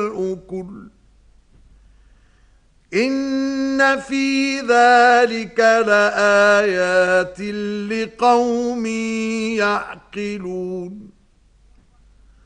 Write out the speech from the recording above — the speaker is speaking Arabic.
الخلق كله إن في ذلك لآيات لقوم يعقلون